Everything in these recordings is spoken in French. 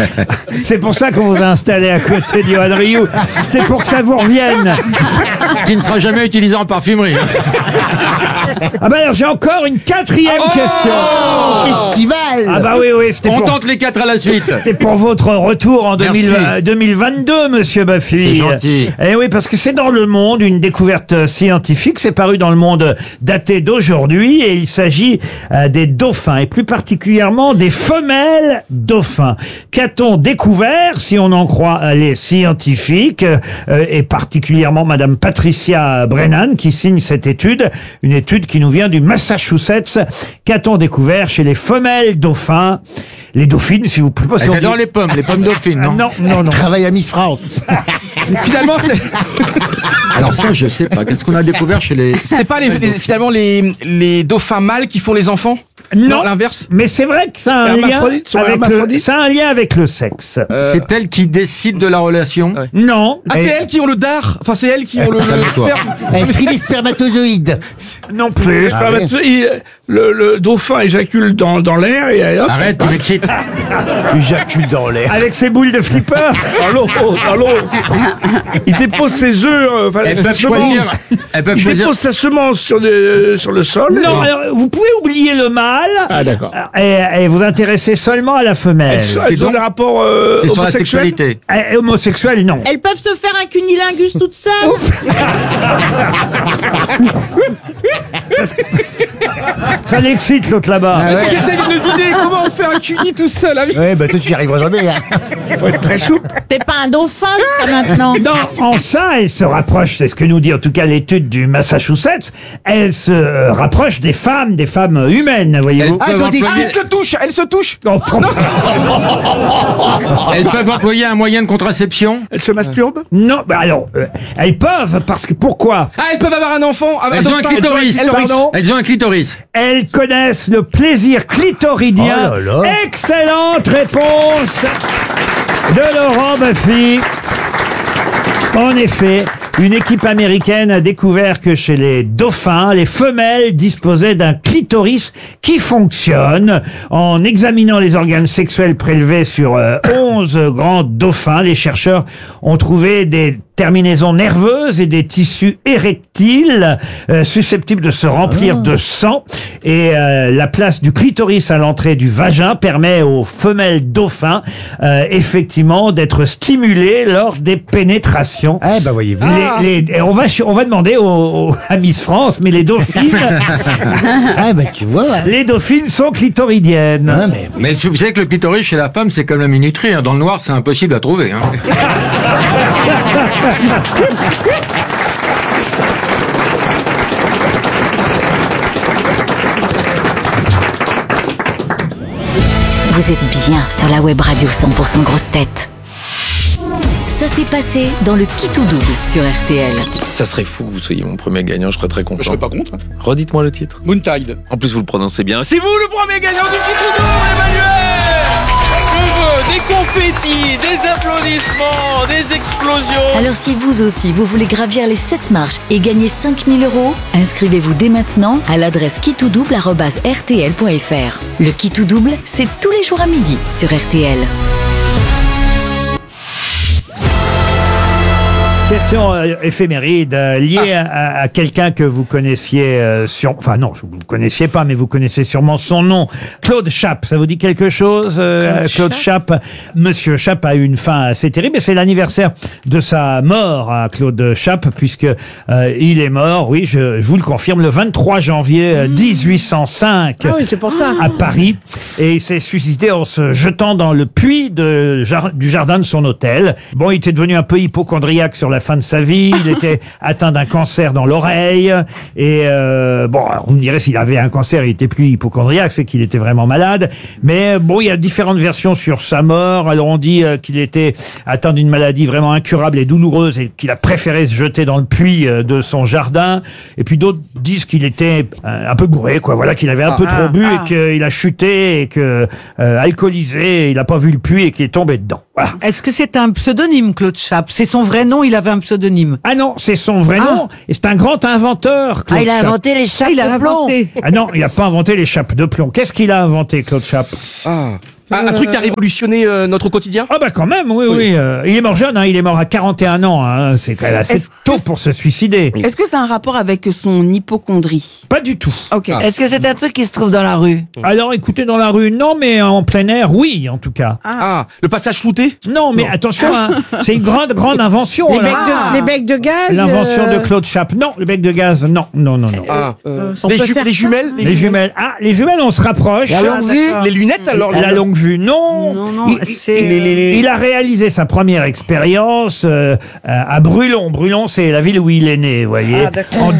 C'est pour ça qu'on vous a installé à côté d'Yoann Rioux. C'était pour que ça vous revienne. Qui ne sera jamais utilisé en parfumerie. Ah bah alors j'ai encore une quatrième question. Festival. Ah bah oui, c'était On pour... tente les 4 à la suite. C'était pour votre retour en Merci. 2022, monsieur Baffy. C'est gentil. Eh oui, parce que c'est dans Le Monde, une découverte scientifique. C'est paru dans Le Monde daté d'aujourd'hui et il s'agit des dauphins et plus particulièrement des femelles dauphins. Qu'a-t-on découvert, si on en croit les scientifiques, et particulièrement madame Patricia Brennan qui signe cette étude, une étude qui nous vient du Massachusetts. Qu'a-t-on découvert chez les femelles dauphins? Les dauphines, si vous plaît. J'adore les pommes dauphines, non? Non. Travaille à Miss France. Finalement, Alors ça, je sais pas. Qu'est-ce qu'on a découvert chez les... c'est pas finalement les dauphins mâles qui font les enfants? Non, l'inverse. mais c'est vrai que ça a un lien Hermaphrodites, sont avec hermaphrodites. ça a un lien avec le sexe. C'est elles qui décident de la relation. Ouais. Non, Ah, c'est elles qui ont le dard. Enfin, c'est elles qui ont le Calme-toi. Elle trie les spermatozoïdes. non plus. Le dauphin éjacule dans l'air et hop, Arrête, tu m'excites. J'accule dans l'air. Avec ses boules de flipper. dans l'eau. Il dépose ses œufs, Elles sa peuvent semence. choisir. Elles peuvent Il choisir. dépose sa semence sur le sol. Non, alors, vous pouvez oublier le mâle Ah d'accord. et vous intéresser seulement à la femelle. Elles ont des rapports C'est sur la homosexuels. sexualité. Homosexuel, non. Elles peuvent se faire un cunilingus toutes seules. Ça l'excite l'autre là-bas. Ah ouais. J'essaie de deviner comment on fait un cuni tout seul. Hein. Ouais, bah toi tu y arriveras jamais. Hein. Faut être très souple. T'es pas un dauphin jusqu'à maintenant. Non, en ça, elle se rapproche, c'est ce que nous dit en tout cas l'étude du Massachusetts, elle se rapproche des femmes humaines, voyez-vous. Ah, ils ont des Ah, elle se touche. Oh, Elles peuvent employer un moyen de contraception. Elles se masturbent. non, bah alors, elles peuvent, parce que pourquoi? Ah, elles peuvent avoir un enfant. Ah, Elles ont un clitoris. Elles ont un clitoris. Elles connaissent le plaisir clitoridien. Oh là là. Excellente réponse de Laurent Baffy. En effet, une équipe américaine a découvert que chez les dauphins, les femelles disposaient d'un clitoris qui fonctionne. En examinant les organes sexuels prélevés sur 11 grands dauphins, les chercheurs ont trouvé des terminaisons nerveuses et des tissus érectiles susceptibles de se remplir de sang. Et la place du clitoris à l'entrée du vagin permet aux femelles dauphins effectivement d'être stimulées lors des pénétrations. Eh bah voyez-vous. Et on va demander à Miss France, mais les dauphines, Ah bah tu vois. Ouais. les dauphines sont clitoridiennes. Ah, mais... Mais vous savez que le clitoris chez la femme, c'est comme la minuterie. Hein. Dans le noir, c'est impossible à trouver. Hein. Vous êtes bien sur la web radio 100% grosse tête. Ça s'est passé dans le Qui tout double sur RTL. Ça serait fou que vous soyez mon premier gagnant, je serais très content. Je serais pas contre. Redites-moi le titre. Moontide. En plus, vous le prononcez bien. C'est vous le premier gagnant du Qui tout double, Emmanuel. Je veux des confettis, des applaudissements, des explosions. Alors si vous aussi, vous voulez gravir les 7 marches et gagner 5 000 €, inscrivez-vous dès maintenant à l'adresse kittoudouble@rtl.fr. Le Qui tout double, c'est tous les jours à midi sur RTL. Question éphéméride liée à quelqu'un que vous connaissiez enfin non, vous ne connaissiez pas, mais vous connaissez sûrement son nom. Claude Chappe, ça vous dit quelque chose? Claude Chappe. Monsieur Chappe a eu une fin assez terrible et c'est l'anniversaire de sa mort à Claude Chappe puisque il est mort, oui, je vous le confirme, le 23 janvier 1805 Ah oui, c'est pour ça. à Paris, et il s'est suicidé en se jetant dans le puits du jardin de son hôtel. Bon, il était devenu un peu hypocondriaque sur la fin de sa vie, il était atteint d'un cancer dans l'oreille, et bon, alors vous me direz, s'il avait un cancer, il était plus hypocondriaque, c'est qu'il était vraiment malade, mais bon, il y a différentes versions sur sa mort. Alors on dit qu'il était atteint d'une maladie vraiment incurable et douloureuse et qu'il a préféré se jeter dans le puits de son jardin, et puis d'autres disent qu'il était un peu bourré, quoi, voilà, qu'il avait un peu trop bu et qu'il a chuté et que alcoolisé, il a pas vu le puits et qu'il est tombé dedans. Voilà. Est-ce que c'est un pseudonyme, Claude Chappe? C'est son vrai nom, il avait un pseudonyme. Ah non, c'est son vrai nom, et c'est un grand inventeur, Claude Il a Chappe. inventé les chapes de plomb. Ah non, il n'a pas inventé les chapes de plomb. Qu'est-ce qu'il a inventé, Claude Chappe? Un truc qui a révolutionné notre quotidien. Ah bah quand même, oui. Il est mort jeune, hein, il est mort à 41 ans. Hein, c'est quand même assez tôt pour se suicider. Est-ce que ça a un rapport avec son hypocondrie? Pas du tout. Ok. Est-ce que c'est un truc qui se trouve dans la rue? Alors écoutez, dans la rue, non, mais en plein air, oui, en tout cas. Ah, le passage flouté? Non, mais attention, hein, c'est une grande invention. Les becs de gaz. L'invention de Claude Chappe. Non, le bec de gaz, non. Ah, On les peut faire jumelles? Les jumelles. Ah, les jumelles, on se rapproche. La longue vue. Les lunettes alors? La longue vue, non. Il a réalisé sa première expérience à Brulon. Brulon, c'est la ville où il est né, vous voyez, en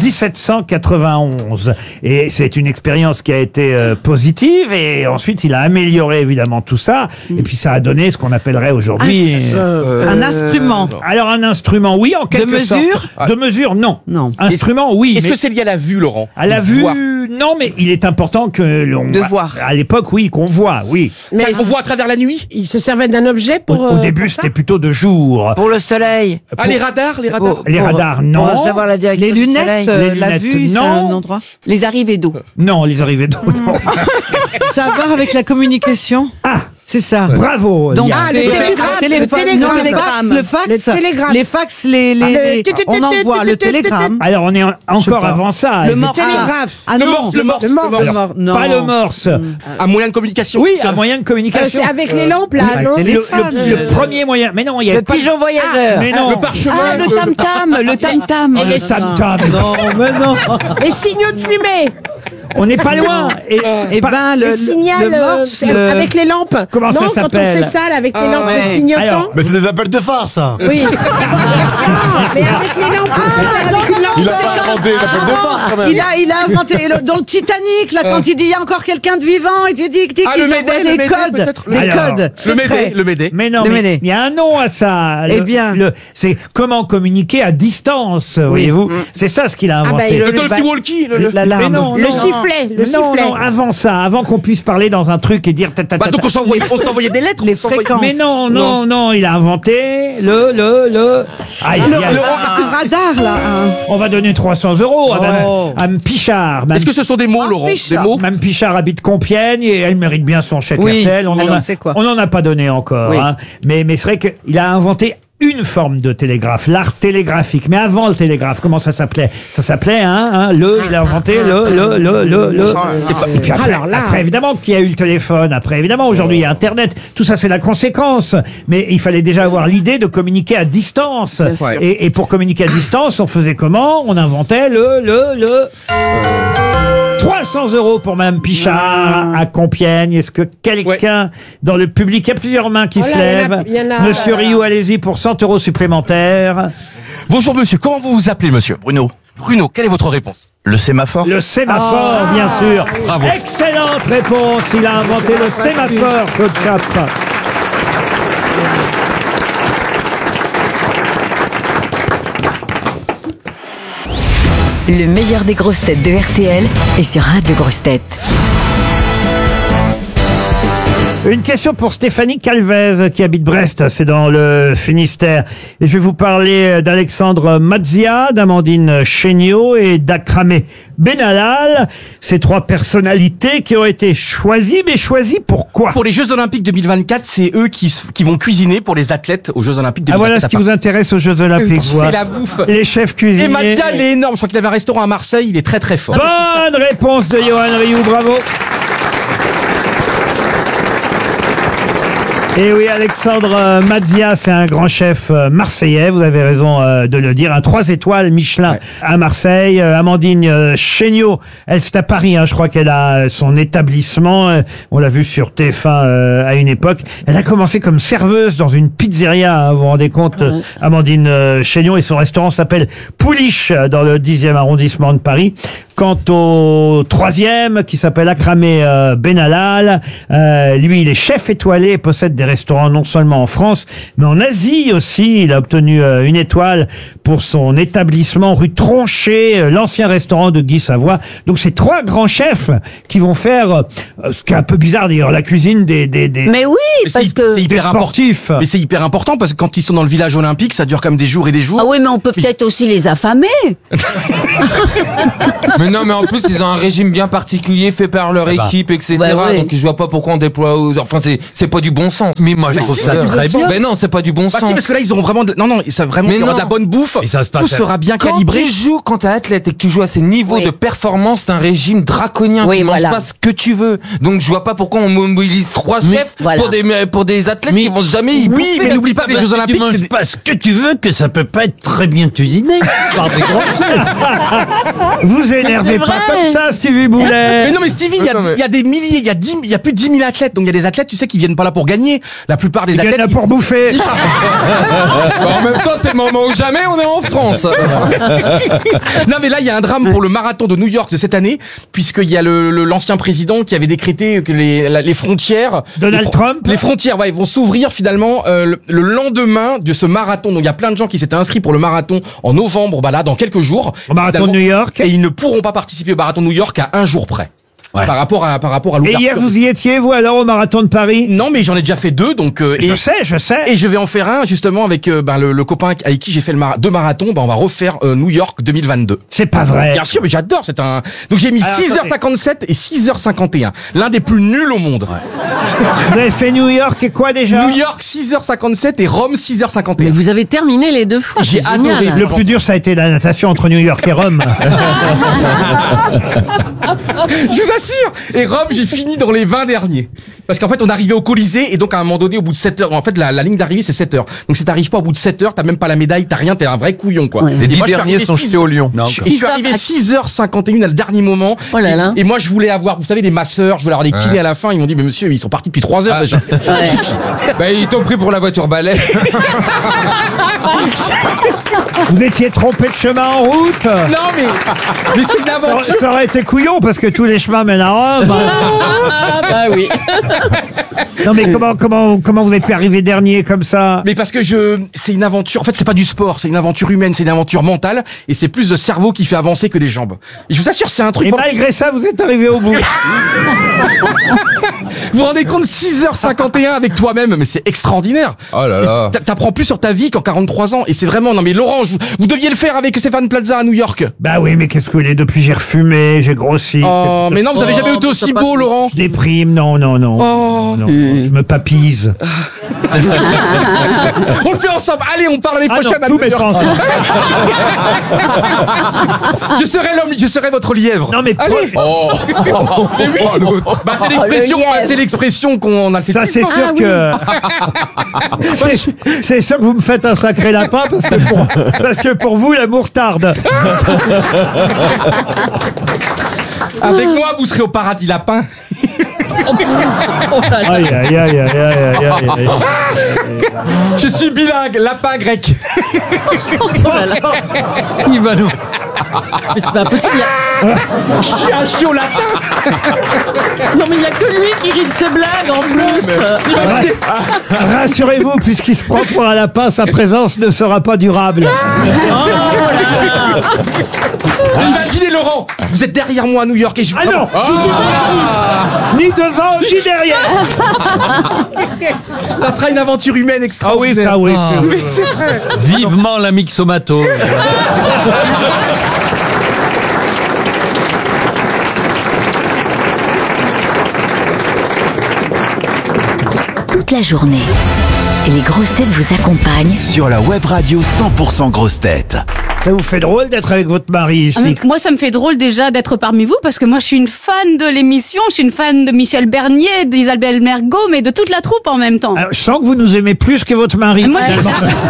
1791. Et c'est une expérience qui a été positive. Et ensuite, il a amélioré évidemment tout ça. Et puis, ça a donné ce qu'on appellerait aujourd'hui Un instrument. Alors, un instrument, oui, en quelque sorte. mesure De mesure, non. Non. Instrument, oui. Est-ce mais que c'est lié à la vue, Laurent? à la vue, non, mais il est important que l'on... De voir. À l'époque, oui, qu'on voit, oui. Mais on voit à travers la nuit? Il se servait d'un objet Au, pour. au début, c'était plutôt de jour. Pour le soleil. Ah, les radars? Les radars, non. Pour savoir la direction. Les du lunettes, soleil. Les la lunettes, vue, c'est non. un endroit. Les arrivées d'eau. Non, les arrivées d'eau, non. Ça a à voir avec la communication. Ah, C'est ça. bravo. Donc, Liane. Ah, le télégramme. Non, les fax, le fax. Le télégramme. Les fax, Le on envoie le télégramme. Alors, on est encore pas. avant ça. Le effectivement. mort. Télégraphe. Ah Le non. morse, le morse. Non. Pas le morse. Un moyen de communication? Oui, un moyen de communication. C'est avec les lampes là, non? Le premier moyen. Mais non, il y a Le pas... pigeon voyageur. Mais non. Le parchemin? Ah, le tam-tam, le tam-tam. Et les Tam-tam. Non, mais non. Les signaux de fumée. On n'est pas loin. Eh ben, Le signal morse, avec les lampes. Comment ça non, s'appelle? quand on fait ça là, avec les lampes ouais. clignotants. Alors, Mais c'est des appels de phare, ça. Oui. Mais avec les lampes. avec une lampe. Il a pas inventé l'appel de phare, quand même. Il a inventé dans le Titanic, là, quand il dit il y a encore quelqu'un de vivant, et tu dis qu'il Ah, le envoie Médée, des le Médée, codes, peut-être. des Alors, codes. Le Médée, secrets. le Médé. mais non, Le mais Médée. il y a un nom à ça. Eh bien. C'est comment communiquer à distance, voyez-vous. C'est ça ce qu'il a inventé. bah, Le talkie-walkie? La larme. Mais non, Le non. sifflet. Le Non, sifflet. non, avant ça, avant qu'on puisse parler dans un truc et dire... Bah, donc on s'envoyait des lettres? Les on s'envoyait- fréquences. Mais non, il a inventé le... Ah, il y a- Un radar, là. on va donner 300 € à Mme Pichard. Est-ce que ce sont des mots, Laurent? Des Pichard. mots? Mme Pichard habite Compiègne et elle mérite bien son chèque Oui, RTL. On alors c'est quoi? n'en a pas donné encore. Oui. Hein. Mais c'est vrai qu'il a inventé une forme de télégraphe, l'art télégraphique. Mais avant le télégraphe, comment ça s'appelait? Ça s'appelait, il a inventé Et puis après, évidemment, qu'il y a eu le téléphone. Après, évidemment, aujourd'hui, il y a Internet. Tout ça, c'est la conséquence. Mais il fallait déjà avoir l'idée de communiquer à distance. sûr. Et pour communiquer à distance, on faisait comment? On inventait 300 € pour Mme Pichard à Compiègne. Est-ce que quelqu'un dans le public, il y a plusieurs mains qui se lèvent. il y en a. Monsieur Rioux, allez-y pour 100 € supplémentaires. Bonjour monsieur, comment vous vous appelez monsieur? Bruno. Bruno, quelle est votre réponse? Le sémaphore. Le sémaphore, bien sûr. Bravo. Excellente réponse. Il a inventé le sémaphore, Claude Chappe. Le meilleur des grosses têtes de RTL est sur Radio Grosses Têtes. Une question pour Stéphanie Calvez qui habite Brest, c'est dans le Finistère. Et je vais vous parler d'Alexandre Mazzia, d'Amandine Chéniaud et d'Akramé Benalal. Ces trois personnalités qui ont été choisies, mais choisies pourquoi? Pour les Jeux Olympiques 2024, c'est eux qui vont cuisiner pour les athlètes aux Jeux Olympiques 2024. Ah voilà ce qui vous intéresse aux Jeux Olympiques. C'est voilà. la bouffe. Les chefs cuisiniers. Et Mathia, il est énorme. Je crois qu'il avait un restaurant à Marseille. Il est très très fort. Bonne réponse de Johan Rioux, bravo. Et oui, Alexandre Mazzia, c'est un grand chef marseillais, vous avez raison de le dire, un 3 étoiles Michelin à Marseille. Amandine Chéniaud, elle c'est à Paris, je crois qu'elle a son établissement, on l'a vu sur TF1 à une époque. Elle a commencé comme serveuse dans une pizzeria, vous vous rendez compte, Amandine Chéniaud, et son restaurant s'appelle Pouliche dans le 10e arrondissement de Paris. Quant au troisième, qui s'appelle Akramé Benalal, lui, il est chef étoilé et possède des restaurants non seulement en France, mais en Asie aussi. Il a obtenu une étoile pour son établissement rue Tronchet, l'ancien restaurant de Guy Savoy. Donc, c'est trois grands chefs qui vont faire, ce qui est un peu bizarre d'ailleurs, la cuisine des Mais oui, parce que... c'est hyper sportifs. Mais c'est hyper important parce que quand ils sont dans le village olympique, ça dure quand même des jours et des jours. Ah oui, mais on peut peut-être aussi les affamer. Mais Non, mais en plus, ils ont un régime bien particulier fait par leur équipe, etc. Ouais, ouais. Donc, je vois pas pourquoi on déploie. Enfin, c'est pas du bon sens. Mais moi, je trouve ça très bien. Mais non, c'est pas du bon Bah sens. si, parce que là, ils auront vraiment ça vraiment, Mais il y aura non. de la bonne bouffe. Et ça se passe Tout sera bien Quand calibré. tu joues, quand t'es athlète et que tu joues à ces niveaux Oui. de performance, t'as un régime draconien. Oui, Tu manges voilà. pas ce que tu veux. Donc, je vois pas pourquoi on mobilise 3 chefs voilà. pour des athlètes qui vont jamais y bouffer. mais n'oublie pas que les Jeux Olympiques, Tu manges pas ce que tu veux, que ça peut pas être très bien cuisiné par des grands chefs. Vous énervez C'est pas vrai. comme ça, Stevie Boulet. Mais non, mais Stevie, il y a des milliers, il y a plus de 10 000 athlètes. Donc il y a des athlètes, tu sais, qui viennent pas là pour gagner. La plupart des Il y en athlètes. a pour bouffer. En même temps, c'est le moment où jamais on est en France. Non, mais là, il y a un drame pour le marathon de New York de cette année, puisqu'il y a l'ancien président qui avait décrété que les frontières. Donald Trump. Les frontières, ouais, ils vont s'ouvrir finalement le lendemain de ce marathon. Donc il y a plein de gens qui s'étaient inscrits pour le marathon en novembre, bah là, dans quelques jours. Au marathon de Finalement, New York. Et ils ne pourront pas participer au marathon de New York à un jour près. Ouais. Par rapport à Et l'ouverture. hier, vous y étiez, vous, alors, au marathon de Paris? Non, mais j'en ai déjà fait 2, donc Je sais. et je vais en faire un justement avec le copain avec qui j'ai fait 2 marathons. On va refaire New York 2022. C'est pas vrai. Bien sûr, mais j'adore. C'est un. Donc j'ai mis Alors, 6h57 et 6h51. L'un des plus nuls au monde. Vous avez fait New York et quoi déjà? New York 6h57 et Rome 6h51. Mais vous avez terminé les 2 fois. J'ai c'est génial. adoré. Le plus dur, ça a été la natation entre New York et Rome. Je vous assure. Et Rome, j'ai fini dans les 20 derniers. Parce qu'en fait, on arrivait au Colisée et donc à un moment donné, au bout de 7 heures, en fait, la ligne d'arrivée, c'est 7 heures. Donc si t'arrives pas au bout de 7 heures, t'as même pas la médaille, t'as rien, t'es un vrai couillon, quoi. Ouais. Les Et 10 moi, je suis derniers arrivé sont 6 jetés au lion. Et je suis arrivé 6h51 à le dernier moment. Oh là là. Et moi, je voulais avoir, vous savez, des masseurs, je voulais avoir les kinés à la fin. Ils m'ont dit, mais monsieur, ils sont partis depuis 3 heures déjà. Bah, ils t'ont pris pour la voiture balai. Vous étiez trompé de chemin en route. Non, mais c'est une aventure. Ça aurait été couillon parce que tous les chemins mènent à Rome. Ah bah oui. Non mais comment vous avez pu arriver dernier comme ça? Mais parce que c'est une aventure. En fait, c'est pas du sport, c'est une aventure humaine, c'est une aventure mentale, et c'est plus le cerveau qui fait avancer que les jambes. Et je vous assure, c'est un truc. Et malgré ça, vous êtes arrivé au bout. Vous vous rendez compte, 6h51 avec toi-même, mais c'est extraordinaire. Oh là là. T'apprends plus sur ta vie qu'en 43 ans, et c'est vraiment. Non mais Laurent, vous deviez le faire avec Stéphane Plaza à New York. Bah oui, mais qu'est-ce que vous voulez? Depuis, j'ai refumé, j'ai grossi. Oh, mais non, vous avez jamais été aussi beau, Laurent. Je déprime, non. Oh. Non, je me papise. On le fait ensemble. Allez, on parle l'année Ah non, prochaine à tous New mes York. pensées. Je serai votre lièvre. Non mais Allez. Mais oui. Bah, c'est l'expression qu'on a. ça c'est sûr Ah, que c'est sûr que vous me faites un sacré lapin parce que pour vous l'amour tarde. Avec moi, vous serez au paradis lapin. Aïe aïe aïe aïe aïe aïe aïe. Je suis bilingue, lapin grec. Il va nous. Mais c'est pas possible. Je suis un chiot lapin. Non mais il y a que lui qui rit de ses blagues en plus. Rassurez-vous, puisqu'il se prend pour un lapin, sa présence ne sera pas durable. Imaginez Laurent, vous êtes derrière moi à New York et je. Ah non, ni devant ni derrière. Ça sera une aventure humaine Ah oui, extraordinaire. ça oui. Mais c'est vrai. Vivement la mixomato. Toute la journée, les grosses têtes vous accompagnent Sur la web radio 100% grosses têtes. Ça vous fait drôle d'être avec votre mari ici? Moi, ça me fait drôle déjà d'être parmi vous parce que moi, je suis une fan de l'émission, je suis une fan de Michel Bernier, d'Isabelle Mergo, mais de toute la troupe en même temps. Alors, je sens que vous nous aimez plus que votre mari. Moi, finalement.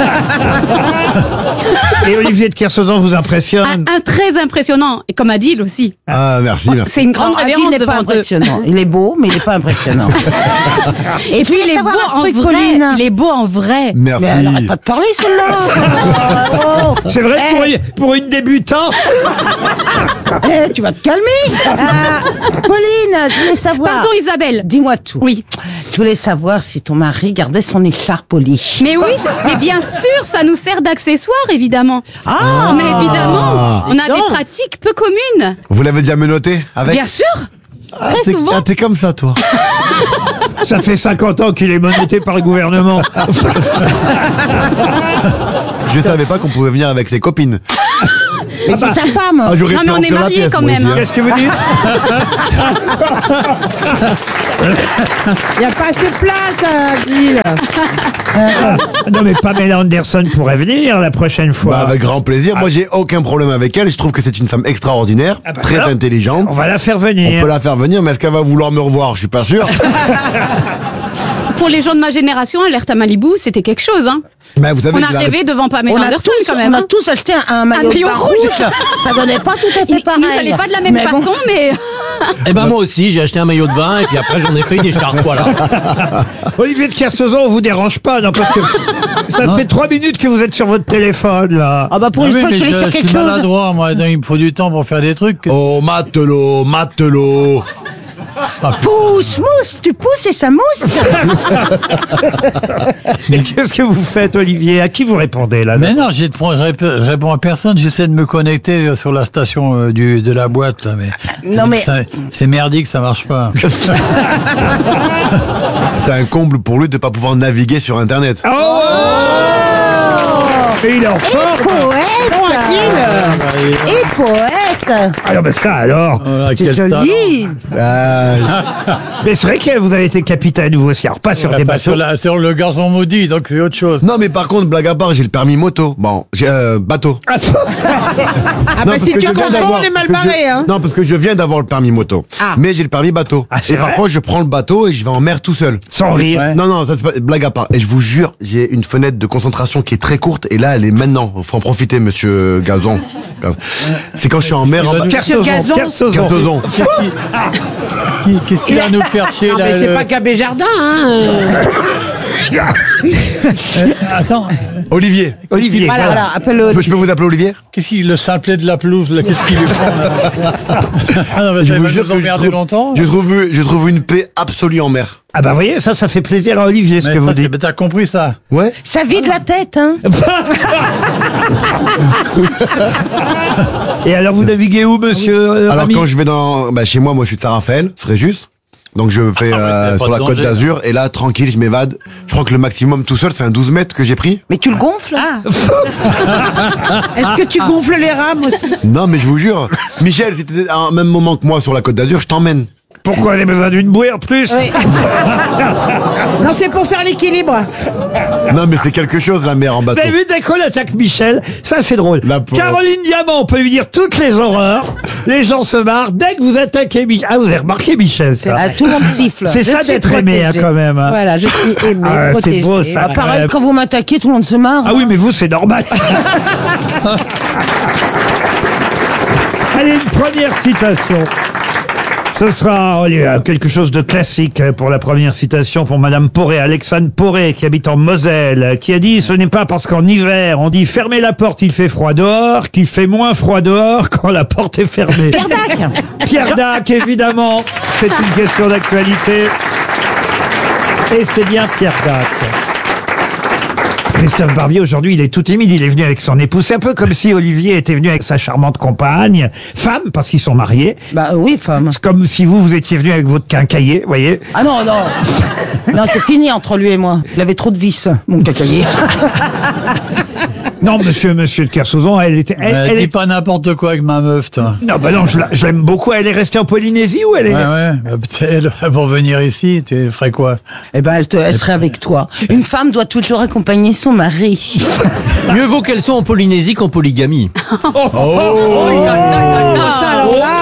Et Olivier de Kersauzon vous impressionne. un très impressionnant, et comme Adil aussi. Ah, merci. C'est une grande Non, Adil révérence n'est pas devant eux. impressionnant. Il est beau, mais il n'est pas impressionnant. Et puis, il est beau savoir un en truc, vrai. Pauline. Il est beau en vrai. Merci. Mais elle n'arrête pas de parler, celle-là. Oh. C'est vrai que pour une débutante. Tu vas te calmer. Pauline, je voulais savoir. Pardon, Isabelle. Dis-moi tout. Oui. Je voulais savoir si ton mari gardait son écharpe polie. Mais oui, mais bien sûr, ça nous sert d'accessoire, évidemment. Ah. Mais évidemment, on a donc. des pratiques peu communes. Vous l'avez déjà menotté avec? Bien sûr. Ah, Très souvent. t'es comme ça, toi. Ça fait 50 ans qu'il est menotté par le gouvernement. Je savais pas qu'on pouvait venir avec ses copines. Mais c'est sympa, moi. Ah, j'aurais Non, pu mais on est remplir la mariés pièce, quand moi, même, ici, hein. Qu'est-ce que vous dites? Il n'y a pas assez de place, Gilles. Non, mais Pamela Anderson pourrait venir la prochaine fois. Bah, avec grand plaisir. Moi, j'ai aucun problème avec elle. Je trouve que c'est une femme extraordinaire, Ah bah très alors, intelligente. on va la faire On venir. peut la faire venir, mais est-ce qu'elle va vouloir me revoir? Je suis pas sûr. Pour les gens de ma génération, Alerte à Malibu, c'était quelque chose, hein. Mais vous savez, On a rêvé devant Pamela Anderson quand même. On a hein. tous acheté un maillot de maillot bain rouge. rouge. Ça donnait pas tout à fait Il pareil. nous allait pas de la même Mais bon. façon, mais... Eh ben moi aussi, j'ai acheté un maillot de bain et puis après j'en ai fait une écharpe, voilà. Olivier de Kersauzon, on vous dérange pas, non, parce que ça fait 3 minutes que vous êtes sur votre téléphone, là. Ah bah pour une fois qu'il est sur je quelque suis chose. maladroit, moi, donc il me faut du temps pour faire des trucs. Oh, matelot, matelot. Pousse, mousse, tu pousses et ça mousse. Mais qu'est-ce que vous faites, Olivier? À qui vous répondez, là? Mais non, je réponds à personne, j'essaie de me connecter sur la station de la boîte, là, mais... Non, mais- C'est merdique, ça marche pas. C'est un comble pour lui de pas pouvoir naviguer sur Internet. Oh, et il est en forme. Et poète. Alors, ben ça, alors. C'est joli. Mais c'est vrai que vous avez été capitaine, vous aussi. Alors, pas sur des bateaux. Sur le garçon maudit, donc c'est autre chose. Non, mais par contre, blague à part, j'ai le permis moto. Bon, j'ai bateau. Ah bah parce si que tu je viens confonds, d'avoir- on est mal que je- barré, hein. Non, parce que je viens d'avoir le permis moto. Ah. Mais j'ai le permis bateau. c'est et vrai parfois, je prends le bateau et je vais en mer tout seul. Sans rire. Ouais. Non, non, ça c'est pas blague à part. Et je vous jure, j'ai une fenêtre de concentration qui est très courte et là, elle est maintenant. Faut en profiter, monsieur Gazon. C'est quand je suis en mer. en bas- Kersauzon, Gazon. Kersauzon. Kersozon. Qu'est-ce qu'il va nous faire chier, Non là mais c'est le- pas Gabé Jardin, hein. Attends, Olivier. Olivier. Voilà, voilà. voilà, appelle-le. Je peux vous appeler Olivier? qu'est-ce qu'il le simplet de la pelouse, là, qu'est-ce qu'il lui prend, là? Ah non, mais ça vous va jure nous que emmerder longtemps. je trouve une paix absolue en mer. Ah bah, vous voyez, ça fait plaisir à Olivier, ce Mais que vous ça, dites. t'as compris ça? Ouais. Ça vide la tête, hein. Et alors, vous naviguez où, monsieur Alors Rami? quand je vais chez moi, je suis de Saint-Raphaël, Fréjus. Donc je fais pas sur de la côte danger. d'Azur et là tranquille, je m'évade. Je crois que le maximum tout seul, c'est un 12 mètres que j'ai pris. Mais tu le gonfles. Est-ce que tu gonfles les rames aussi? Non, mais je vous jure, Michel, si t'étais à un même moment que moi sur la côte d'Azur, je t'emmène. Pourquoi on a besoin d'une bouée en plus? Oui. Non, c'est pour faire l'équilibre. Non, mais c'était quelque chose la mer en Vous bateau. avez vu, dès qu'on attaque Michel, ça c'est drôle. La pauvre. Caroline Diamant, on peut lui dire toutes les horreurs. Les gens se marrent. Dès que vous attaquez Michel. Ah, vous avez remarqué Michel, ça. Ah, tout le monde siffle. C'est Je ça suis d'être aimé, hein, protégée. quand même. hein. Voilà, je suis aimée, Ah, c'est protégée. beau, ça, quand Pareil, même. quand vous m'attaquez, tout le monde se marre. Ah oui, mais vous, c'est normal. Allez, une première citation. Ce sera quelque chose de classique pour la première citation pour Madame Poré, Alexandre Poré, qui habite en Moselle, qui a dit « Ce n'est pas parce qu'en hiver, on dit fermez la porte, il fait froid dehors, qu'il fait moins froid dehors quand la porte est fermée. » Pierre Dac. Pierre Dac, évidemment, c'est une question d'actualité. Et c'est bien Pierre Dac. Christophe Barbier, aujourd'hui, il est tout timide, il est venu avec son épouse. C'est un peu comme si Olivier était venu avec sa charmante compagne, femme, parce qu'ils sont mariés. Bah oui, femme. C'est comme si vous étiez venu avec votre quincaillier, vous voyez. Ah non, non. Non, c'est fini entre lui et moi. Il avait trop de vis, mon cacaillé. Non, monsieur de Kersauzon, elle était... Elle Dis est... pas n'importe quoi avec ma meuf, toi. Non, bah non, je l'aime beaucoup. Elle est restée en Polynésie ou elle est... Ouais. Pour venir ici, tu ferais quoi? Eh ben, elle serait avec toi. Une femme doit toujours accompagner son mari. Mieux vaut qu'elle soit en Polynésie qu'en polygamie. Ça, alors là...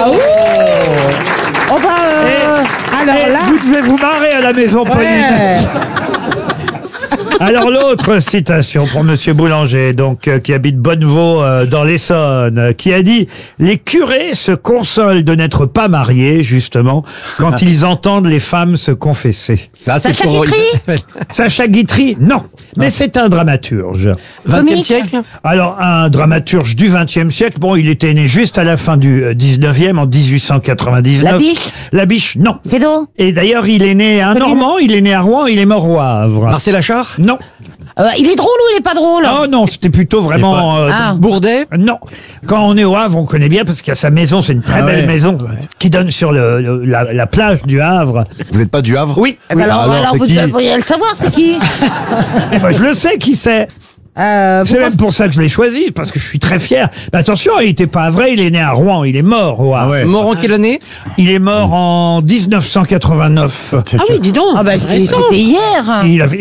Oh bah, alors là... Vous devez vous marrer à la maison Polynésie. Alors l'autre citation pour Monsieur Boulanger, donc qui habite Bonnevaux dans l'Essonne, qui a dit « Les curés se consolent de n'être pas mariés, justement, quand ils entendent les femmes se confesser. » Ça, c'est Sacha pour... Guitry Sacha Guitry, non, mais c'est un dramaturge. 20e siècle. Alors un dramaturge du XXe siècle, bon, il était né juste à la fin du 19e, en 1899. Labiche Labiche, non. Fédo Et d'ailleurs, il est né un Pauline Normand, il est né à Rouen, il est mort au Havre. Marcel Achard. Non. Il est drôle ou il est pas drôle? Oh non, c'était plutôt vraiment... Ah. Bourdet. Non. Quand on est au Havre, on connaît bien parce qu'il y a sa maison, c'est une très Ah belle ouais. maison qui donne sur la plage du Havre. Vous n'êtes pas du Havre? Oui. Eh ben alors c'est vous qui devriez le savoir, c'est qui? Et moi, je le sais qui c'est. C'est même pour ça que je l'ai choisi, parce que je suis très fier. Mais attention, il n'était pas vrai, il est né à Rouen, il est mort. Mort en quelle année? Il est mort en 1989. Ah oui, dis donc. Ah bah, c'est C'était hier. Il